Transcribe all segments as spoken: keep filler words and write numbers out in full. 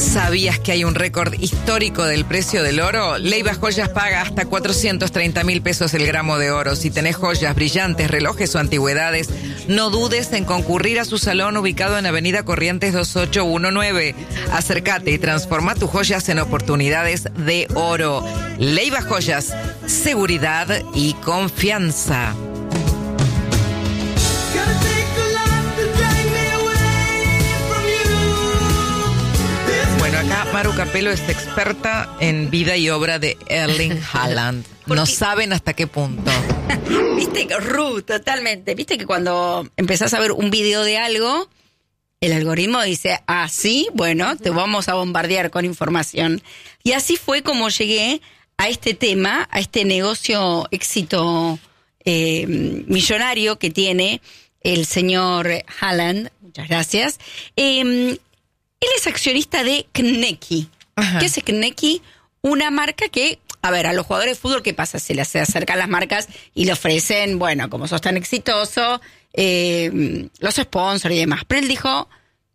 ¿Sabías que hay un récord histórico del precio del oro? Leiva Joyas paga hasta cuatrocientos treinta mil pesos el gramo de oro. Si tenés joyas, brillantes, relojes o antigüedades, no dudes en concurrir a su salón ubicado en Avenida Corrientes dos ocho uno nueve. Acércate y transforma tus joyas en oportunidades de oro. Leiva Joyas, seguridad y confianza. Bueno, acá Maru Capello es experta en vida y obra de Erling Haaland. No saben hasta qué punto. Viste que, Ru, totalmente. Viste que cuando empezás a ver un video de algo, el algoritmo dice, ah, sí, bueno, te vamos a bombardear con información. Y así fue como llegué a este tema, a este negocio éxito eh, millonario que tiene el señor Haaland. Muchas gracias. Eh, Él es accionista de Kneki. Ajá. ¿Qué es Kneki? Una marca que, a ver, a los jugadores de fútbol, ¿qué pasa? Se les acercan las marcas y le ofrecen, bueno, como sos tan exitoso, eh, los sponsors y demás. Pero él dijo,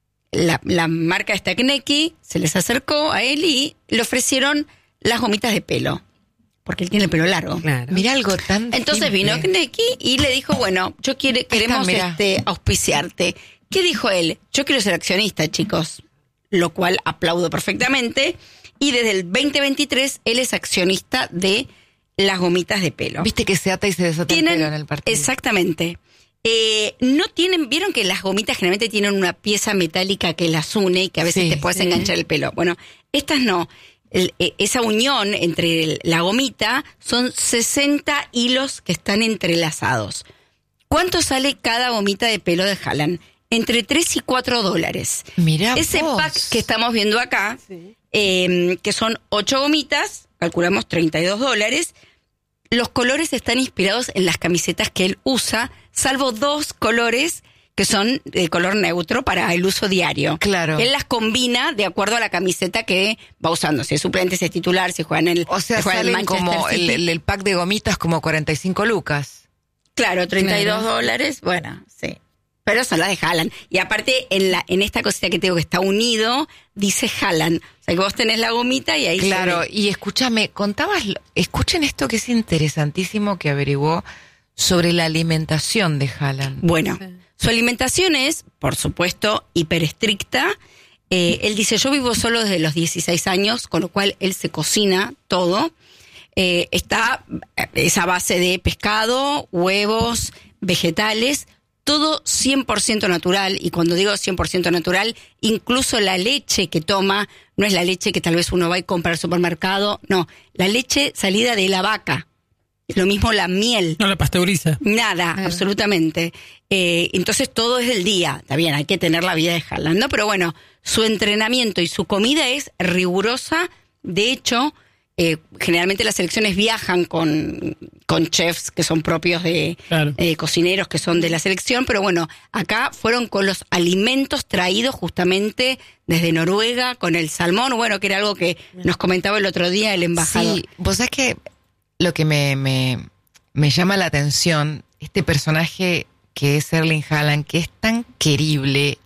la, la marca esta Kneki se les acercó a él y le ofrecieron las gomitas de pelo. Porque él tiene el pelo largo. Claro. Mira algo tan Entonces simple. Vino Kneki y le dijo, bueno, yo quiere, queremos Esta, este, auspiciarte. ¿Qué dijo él? Yo quiero ser accionista, chicos. Lo cual aplaudo perfectamente. Y desde el veinte veintitrés, él es accionista de las gomitas de pelo. Viste que se ata y se desata el pelo en el partido. Exactamente. Eh, no tienen, vieron que las gomitas generalmente tienen una pieza metálica que las une y que a veces Sí, te puedes sí. enganchar el pelo. Bueno, estas no. El, eh, esa unión entre el, la gomita son sesenta hilos que están entrelazados. ¿Cuánto sale cada gomita de pelo de Haaland? Entre tres y cuatro dólares. Mirá Ese vos. pack que estamos viendo acá, sí. eh, que son ocho gomitas, calculamos treinta y dos dólares. Los colores están inspirados en las camisetas que él usa, salvo dos colores que son de color neutro para el uso diario. Claro. Él las combina de acuerdo a la camiseta que va usando. Si es suplente, si es titular, si juega en el O sea, si juega en salen el Manchester como City. el, el, el pack de gomitas como cuarenta y cinco lucas. Claro, treinta y dos Claro. dólares, bueno, sí. Pero son las de Haaland. Y aparte, en la en esta cosita que te digo que está unido, dice Haaland. O sea, que vos tenés la gomita y ahí Claro, se ve. y escúchame, contabas, escuchen esto que es interesantísimo que averiguó sobre la alimentación de Haaland. Bueno, su alimentación es, por supuesto, hiper estricta. Eh, él dice, yo vivo solo desde los dieciséis años, con lo cual él se cocina todo. Eh, está esa base de pescado, huevos, vegetales, todo cien por ciento natural. Y cuando digo cien por ciento natural, incluso la leche que toma no es la leche que tal vez uno va y compra al supermercado. No, la leche salida de la vaca. Lo mismo la miel. No la pasteuriza. Nada, Ah. absolutamente. Eh, entonces todo es del día. Está bien, hay que tener la vida de Haaland, ¿no? Pero bueno, su entrenamiento y su comida es rigurosa. De hecho, eh, generalmente las selecciones viajan con, con chefs que son propios de Claro. eh, cocineros que son de la selección. Pero bueno, acá fueron con los alimentos traídos justamente desde Noruega, con el salmón. Bueno, que era algo que nos comentaba el otro día el embajador. Sí, vos sabés que lo que me, me, me llama la atención, este personaje que es Erling Haaland, que es tan querible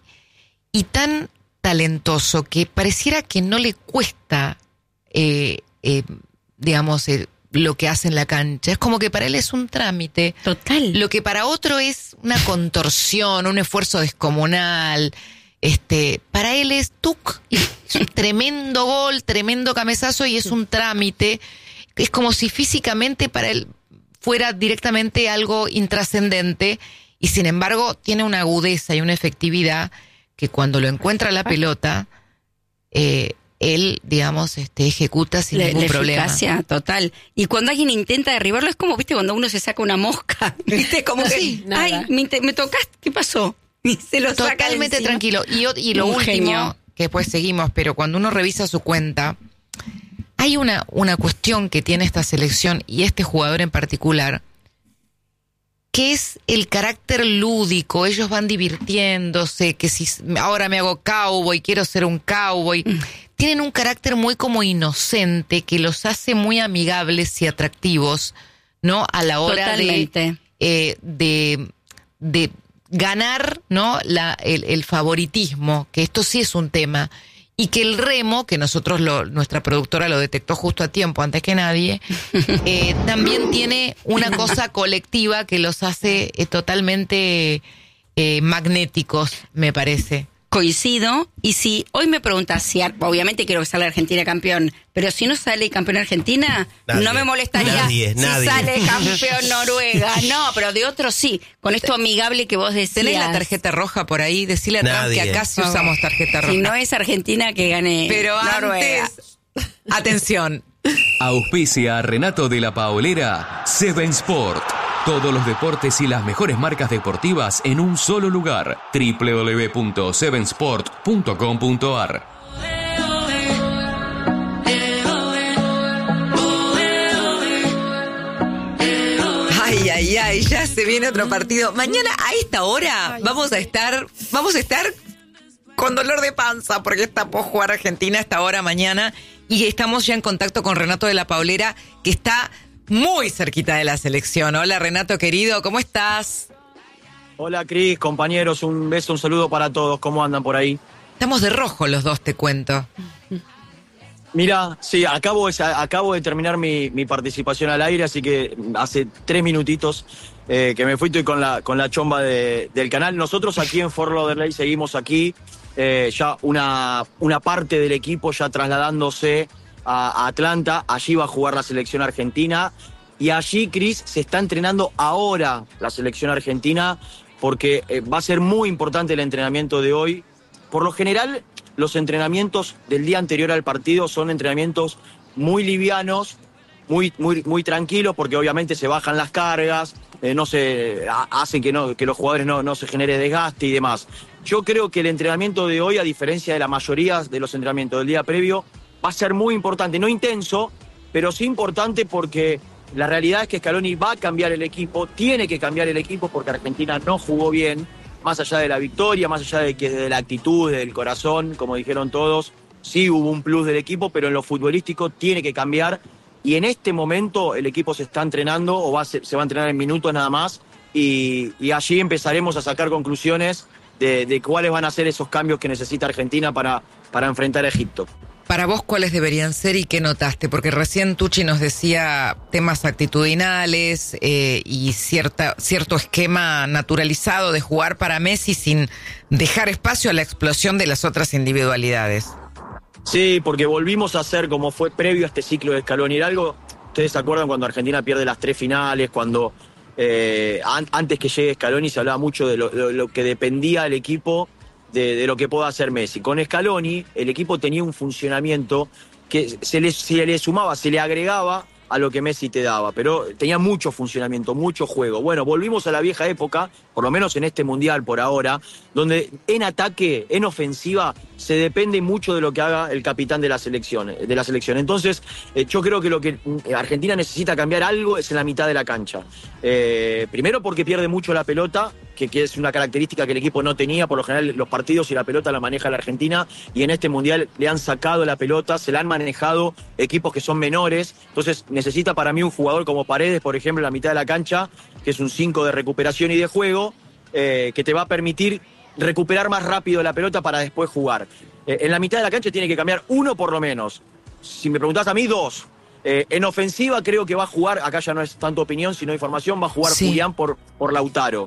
y tan talentoso que pareciera que no le cuesta, eh, eh, digamos, eh, lo que hace en la cancha. Es como que para él es un trámite. Total. Lo que para otro es una contorsión, un esfuerzo descomunal. Este, para él es tuc, y es un tremendo gol, tremendo cabezazo y es un trámite. Es como si físicamente para él fuera directamente algo intrascendente y sin embargo tiene una agudeza y una efectividad que cuando lo encuentra la pelota, eh, él, digamos, este, ejecuta sin La, ningún la problema. eficacia total. Y cuando alguien intenta derribarlo es como, viste, cuando uno se saca una mosca, viste, como que, Sí, ay, me, inte- me tocaste, ¿qué pasó? Y se lo saca de Totalmente encima. tranquilo. Y, o- y lo Un último, genio. que después seguimos, pero cuando uno revisa su cuenta, hay una, una cuestión que tiene esta selección y este jugador en particular, que es el carácter lúdico. Ellos van divirtiéndose, que si ahora me hago cowboy, quiero ser un cowboy. Mm. Tienen un carácter muy como inocente que los hace muy amigables y atractivos, ¿no? A la hora Totalmente. de, eh, de, de ganar, ¿no? La, el, el favoritismo, que esto sí es un tema. y que el remo, que nosotros, lo, nuestra productora lo detectó justo a tiempo, antes que nadie, eh, también tiene una cosa colectiva que los hace eh, totalmente eh, magnéticos, me parece. Coincido, y si hoy me preguntas si, obviamente quiero que salga Argentina campeón, pero si no sale campeón Argentina, Nadie. no me molestaría Nadie, si nadie. sale campeón Noruega. No, pero de otros sí, con esto amigable que vos decías. ¿Tenés la tarjeta roja por ahí? Decile a Trump Nadie. que acá sí No. usamos tarjeta roja. Si no es Argentina, que gane Pero Noruega. antes, atención, Auspicia a Renato de la Paolera, Seven Sport. Todos los deportes y las mejores marcas deportivas en un solo lugar. doble u doble u doble u punto seven sport punto com punto a r. ay, ay, ay, ya se viene otro partido. Mañana a esta hora vamos a estar, vamos a estar con dolor de panza porque está por jugar Argentina a esta hora mañana y estamos ya en contacto con Renato de la Paolera, que está muy cerquita de la selección. Hola Renato querido, ¿cómo estás? Hola Cris, compañeros, un beso, un saludo para todos. ¿Cómo andan por ahí? Estamos de rojo los dos, te cuento. Mira, sí, acabo de, acabo de terminar mi, mi participación al aire, así que hace tres minutitos eh, que me fui, estoy con la, con la chomba de, del canal. Nosotros aquí en Fort Lauderdale seguimos aquí, eh, ya una, una parte del equipo ya trasladándose a, a Atlanta. Allí va a jugar la selección argentina y allí, Cris, se está entrenando ahora la selección argentina porque eh, va a ser muy importante el entrenamiento de hoy. Por lo general, los entrenamientos del día anterior al partido son entrenamientos muy livianos, muy, muy, muy tranquilos, porque obviamente se bajan las cargas, eh, no se a, hacen que, no, que los jugadores no, no se genere desgaste y demás. Yo creo que el entrenamiento de hoy, a diferencia de la mayoría de los entrenamientos del día previo, va a ser muy importante, no intenso, pero sí importante porque la realidad es que Scaloni va a cambiar el equipo, tiene que cambiar el equipo porque Argentina no jugó bien. Más allá de la victoria, más allá de que de la actitud, del corazón, como dijeron todos, sí hubo un plus del equipo, pero en lo futbolístico tiene que cambiar. Y en este momento el equipo se está entrenando, o va a ser, se va a entrenar en minutos nada más, y, y allí empezaremos a sacar conclusiones de, de cuáles van a ser esos cambios que necesita Argentina para, para enfrentar a Egipto. Para vos, ¿cuáles deberían ser y qué notaste? Porque recién Tucci nos decía temas actitudinales eh, y cierta, cierto esquema naturalizado de jugar para Messi sin dejar espacio a la explosión de las otras individualidades. Sí, porque volvimos a hacer como fue previo a este ciclo de Scaloni. Era algo, ustedes se acuerdan cuando Argentina pierde las tres finales, cuando eh, an, antes que llegue Scaloni se hablaba mucho de lo, lo, lo que dependía del equipo De, de lo que pueda hacer Messi. Con Scaloni, el equipo tenía un funcionamiento que se le, se le sumaba, se le agregaba a lo que Messi te daba, pero tenía mucho funcionamiento, mucho juego. Bueno, volvimos a la vieja época, por lo menos en este Mundial por ahora, donde en ataque, en ofensiva, se depende mucho de lo que haga el capitán de la selección. De la selección. Entonces, eh, yo creo que lo que Argentina necesita cambiar algo es en la mitad de la cancha. Eh, primero porque pierde mucho la pelota, que, que es una característica que el equipo no tenía. Por lo general, los partidos y la pelota la maneja la Argentina, y en este Mundial le han sacado la pelota, se la han manejado equipos que son menores. Entonces, necesita para mí un jugador como Paredes, por ejemplo, en la mitad de la cancha, que es un cinco de recuperación y de juego, eh, que te va a permitir recuperar más rápido la pelota para después jugar. Eh, en la mitad de la cancha tiene que cambiar uno por lo menos. Si me preguntás a mí, dos. Eh, en ofensiva creo que va a jugar, acá ya no es tanto opinión sino información, va a jugar sí. Julián por, por Lautaro.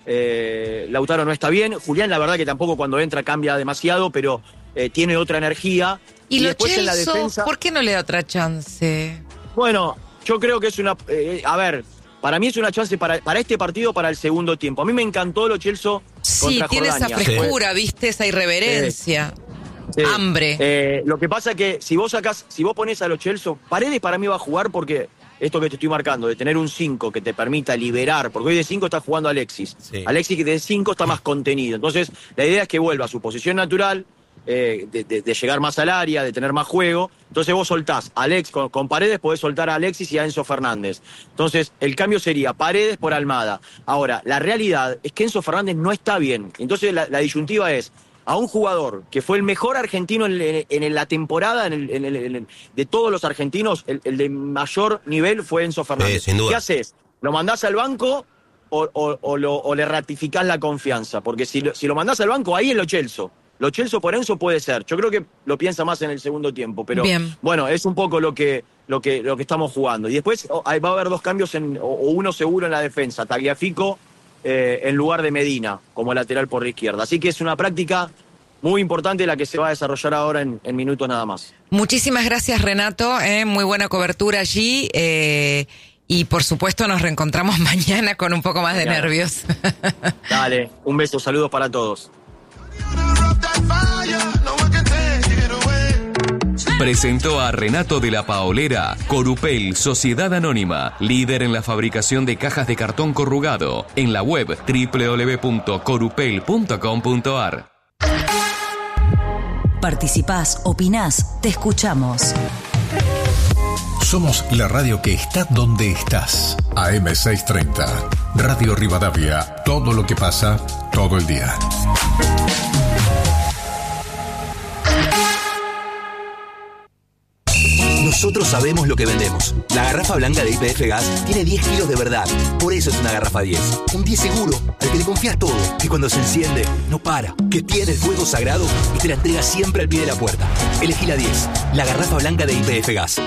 Eh, Lautaro no está bien, Julián la verdad que tampoco cuando entra cambia demasiado, pero eh, tiene otra energía. Y, y lo después Chelsea, en la defensa, ¿por qué no le da otra chance? Bueno, yo creo que es una... Eh, a ver... Para mí es una chance para, para este partido, para el segundo tiempo. A mí me encantó lo Chelsea sí, contra Jordania. Sí, tiene esa frescura, sí. ¿Viste? Esa irreverencia. Sí. Hambre. Eh, lo que pasa es que si vos sacás, si vos ponés a los Chelsea, Paredes para mí va a jugar porque esto que te estoy marcando, de tener un cinco que te permita liberar, porque hoy de cinco está jugando Alexis. Sí. Alexis que de cinco está más contenido. Entonces, la idea es que vuelva a su posición natural, Eh, de, de, de llegar más al área, de tener más juego. Entonces vos soltás a Alex con, con Paredes, podés soltar a Alexis y a Enzo Fernández. Entonces el cambio sería Paredes por Almada. Ahora, la realidad es que Enzo Fernández no está bien. Entonces la, la disyuntiva es a un jugador que fue el mejor argentino en, en, en la temporada, en el, en el, en el, de todos los argentinos, el, el de mayor nivel fue Enzo Fernández. Sí, sin duda. ¿Qué haces? ¿Lo mandás al banco o, o, o, lo, o le ratificás la confianza? Porque si lo, si lo mandás al banco, ahí es lo Chelsea. Lo Celso por Enzo puede ser. Yo creo que lo piensa más en el segundo tiempo, pero Bien. bueno, es un poco lo que, lo que, lo que estamos jugando. Y después oh, va a haber dos cambios, en, o, o uno seguro en la defensa. Tagliafico eh, en lugar de Medina, como lateral por la izquierda. Así que es una práctica muy importante la que se va a desarrollar ahora en, en minutos nada más. Muchísimas gracias, Renato. Eh, muy buena cobertura allí. Eh, y por supuesto nos reencontramos mañana con un poco más de Mañana. nervios. Dale, un beso, saludos para todos. Presentó a Renato de la Paolera, Corupel, Sociedad Anónima, líder en la fabricación de cajas de cartón corrugado, en la web doble u doble u doble u punto corupel punto com punto a r. Participás, opinás, te escuchamos. Somos la radio que está donde estás. A M seiscientos treinta, Radio Rivadavia. Todo lo que pasa, todo el día. Nosotros sabemos lo que vendemos. La garrafa blanca de Y P F Gas tiene diez kilos de verdad. Por eso es una garrafa diez. Un diez seguro, al que le confías todo. Que cuando se enciende, no para. Que tiene el fuego sagrado y te la entrega siempre al pie de la puerta. Elegí la diez. La garrafa blanca de Y P F Gas.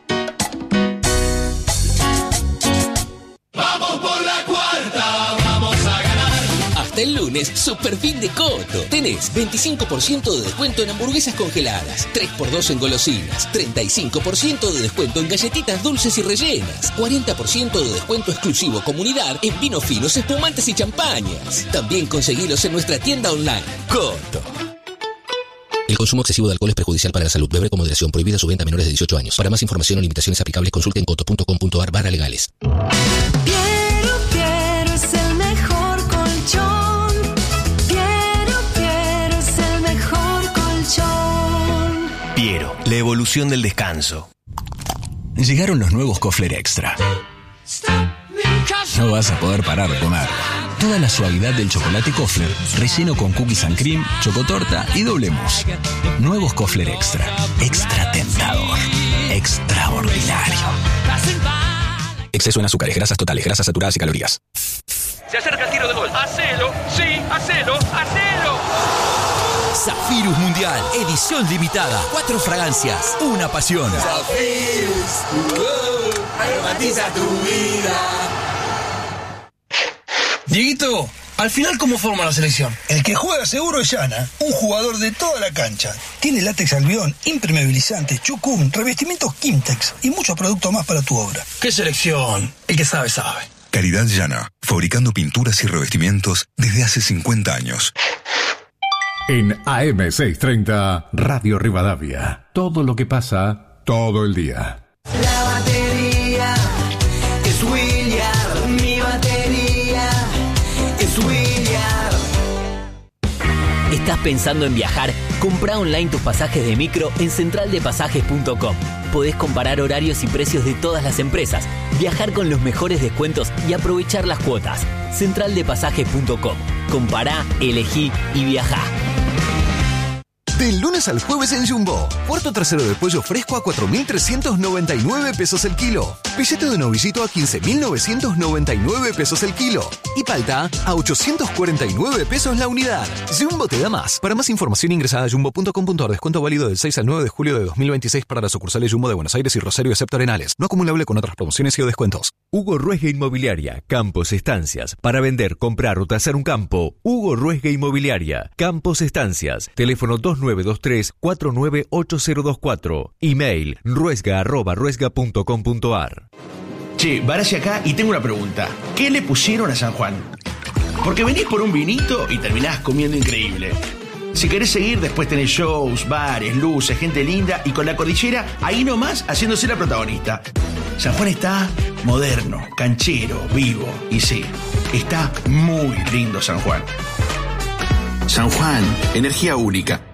Vamos por la cuarta, vamos a ganar. Hasta el lunes, super fin de Coto. Tenés veinticinco por ciento de descuento en hamburguesas congeladas, tres por dos en golosinas, treinta y cinco por ciento de descuento en galletitas dulces y rellenas, cuarenta por ciento de descuento exclusivo comunidad en vinos finos, espumantes y champañas. También conseguilos en nuestra tienda online. Coto. El consumo excesivo de alcohol es perjudicial para la salud. Beber con moderación. Prohibida su venta a menores de dieciocho años. Para más información o limitaciones aplicables, consulte en coto punto com punto a r barra legales. Piero, Piero es el mejor colchón. Piero, Piero es el mejor colchón. Piero, la evolución del descanso. Llegaron los nuevos Kofler Extra. No vas a poder parar de comer. Toda la suavidad del chocolate Kofler, relleno con cookies and cream, chocotorta y doble mousse. Nuevos Kofler Extra. Extra tentador. Extraordinario. Exceso en azúcares, grasas totales, grasas saturadas y calorías. Se acerca el tiro de gol. ¡Hacelo! ¡Sí! ¡Hacelo! ¡Hacelo! Zafirus Mundial, edición limitada. Cuatro fragancias, una pasión. Zafirus, oh, aromatiza tu vida. Dieguito, al final, ¿cómo forma la selección? El que juega seguro es Yana, un jugador de toda la cancha. Tiene látex albión, impermeabilizantes, chucum, revestimientos Kimtex y muchos productos más para tu obra. ¿Qué selección? El que sabe, sabe. Calidad Yana, fabricando pinturas y revestimientos desde hace cincuenta años. En A M seiscientos treinta, Radio Rivadavia. Todo lo que pasa, todo el día. La batería es William, mi batería es William. ¿Estás pensando en viajar? Comprá online tus pasajes de micro en central de pasajes punto com. Podés comparar horarios y precios de todas las empresas, viajar con los mejores descuentos y aprovechar las cuotas. central de pasajes punto com. Compará, elegí y viajá. Del lunes al jueves en Jumbo. Puerto trasero de pollo fresco a cuatro mil trescientos noventa y nueve pesos el kilo. Billete de novillito a quince mil novecientos noventa y nueve pesos el kilo. Y palta a ochocientos cuarenta y nueve pesos la unidad. Jumbo te da más. Para más información ingresa a jumbo punto com punto a r. Descuento válido del seis al nueve de julio de dos mil veintiséis para las sucursales Jumbo de Buenos Aires y Rosario excepto Arenales. No acumulable con otras promociones y o descuentos. Hugo Ruesga Inmobiliaria. Campos Estancias. Para vender, comprar o tasar un campo. Hugo Ruesga Inmobiliaria. Campos Estancias. Teléfono dos nueve dos tres cuatro nueve ocho cero dos cuatro. Email ruesga arroba ruesga punto com punto a r. Che, Barassi acá y tengo una pregunta. ¿Qué le pusieron a San Juan? Porque venís por un vinito y terminás comiendo increíble. Si querés seguir, después tenés shows, bares, luces, gente linda y con la cordillera ahí nomás haciéndose la protagonista. San Juan está moderno, canchero, vivo y sí, está muy lindo San Juan. San Juan, energía única.